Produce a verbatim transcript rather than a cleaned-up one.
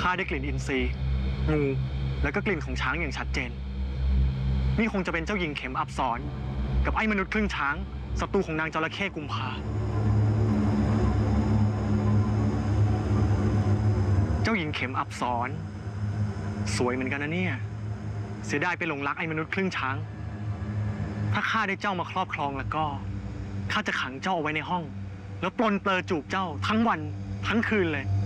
าได้กลิ่นอินทรีงูแล้วก็กลิ่นของช้างอย่างชัดเจนนี่คงจะเป็นเจ้าหญิงเข็มอับสรกับไอ้มนุษย์ครึ่งช้างศัตรูของนางจระเข้กุมภาเจ้าหญิงเข็มอับสรสวยเหมือนกันนะเนี่ยเสียดายไปหลงรักไอ้มนุษย์ครึ่งช้างถ้าข้าได้เจ้ามาครอบครองแล้วก็ข้าจะขังเจ้าเอาไว้ในห้องแล้วปลนเปลือจูบเจ้าทั้งวันทั้งคืนเลย